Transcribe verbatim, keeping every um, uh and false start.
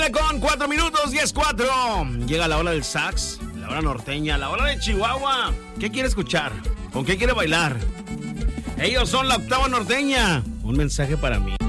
nueve con cuatro minutos, diez cuatro. Llega la hora del sax, la hora norteña, la hora de Chihuahua. ¿Qué quiere escuchar? ¿Con qué quiere bailar? Ellos son la octava norteña. Un mensaje para mí.